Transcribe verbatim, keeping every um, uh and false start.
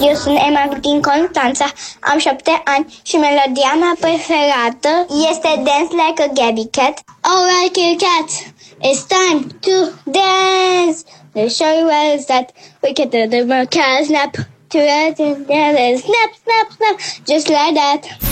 Eu sunt Emma din Constanța, am șapte ani și melodia mea preferată este Dance Like a Gabby Cat. Alright, kitty cats, it's time to dance. Let's show you where it's at. We can do the cat snap to it and snap, snap, snap, just like that.